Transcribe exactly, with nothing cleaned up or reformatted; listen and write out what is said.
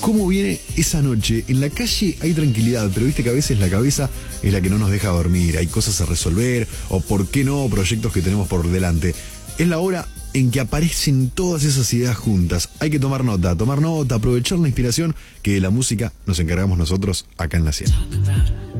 cómo viene esa noche. En la calle hay tranquilidad, pero viste que a veces la cabeza es la que no nos deja dormir. Hay cosas a resolver, o por qué no, proyectos que tenemos por delante. Es la hora en que aparecen todas esas ideas juntas. Hay que tomar nota, tomar nota, aprovechar la inspiración, que de la música nos encargamos nosotros acá en La Cielo.